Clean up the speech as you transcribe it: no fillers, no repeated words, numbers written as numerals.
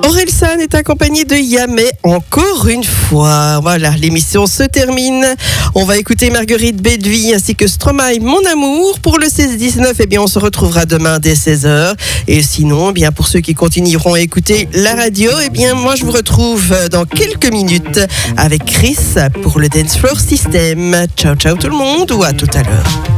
Orelsan est accompagné de Yamé encore une fois. Voilà, l'émission se termine. On va écouter Marguerite Bédouy ainsi que Stromae, Mon Amour. Pour le 16-19, on se retrouvera demain dès 16h. Et sinon, pour ceux qui continueront à écouter la radio, moi je vous retrouve dans quelques minutes avec Chris pour le Dance Floor System. Ciao, ciao tout le monde ou à tout à l'heure.